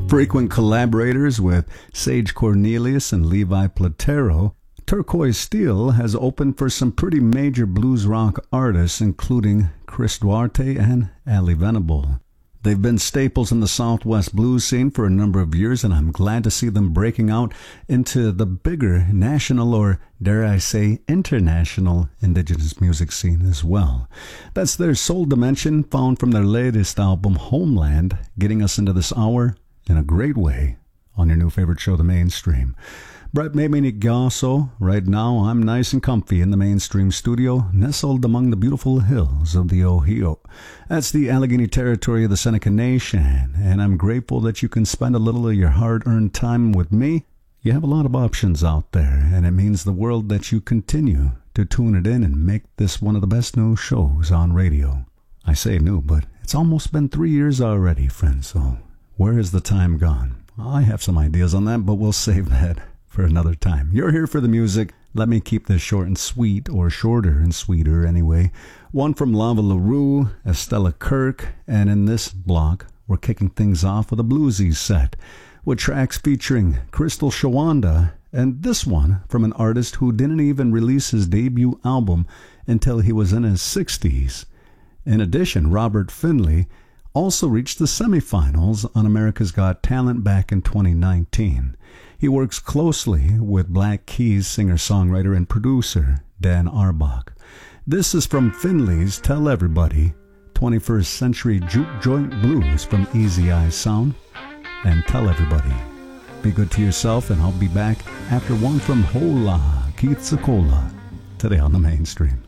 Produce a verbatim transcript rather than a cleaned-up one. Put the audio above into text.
Frequent collaborators with Sage Cornelius and Levi Platero, Turquoise Steel has opened for some pretty major blues rock artists, including Chris Duarte and Ali Venable. They've been staples in the Southwest blues scene for a number of years, and I'm glad to see them breaking out into the bigger national, or dare I say, international indigenous music scene as well. That's their Soul Dimension, found from their latest album, Homeland, getting us into this hour in a great way on your new favorite show, The Mainstream. Brett Maminigasso. Right now, I'm nice and comfy in the Mainstream studio, nestled among the beautiful hills of the Ohio. That's the Allegheny territory of the Seneca Nation, and I'm grateful that you can spend a little of your hard-earned time with me. You have a lot of options out there, and it means the world that you continue to tune it in and make this one of the best new shows on radio. I say new, but it's almost been three years already, friends, so where has the time gone? I have some ideas on that, but we'll save that for another time. You're here for the music. Let me keep this short and sweet, or shorter and sweeter anyway. One from Lava LaRue, Estella Kirk, and in this block, we're kicking things off with a bluesy set, with tracks featuring Crystal Shawanda, and this one from an artist who didn't even release his debut album until he was in his sixties. In addition, Robert Finley also reached the semifinals on America's Got Talent back in twenty nineteen. He works closely with Black Keys singer-songwriter and producer Dan Arbach. This is from Finley's Tell Everybody, twenty-first Century Juke Joint Blues from Easy Eye Sound, and Tell Everybody. Be good to yourself, and I'll be back after one from Hola, Keith Zakola, today on The Mainstream.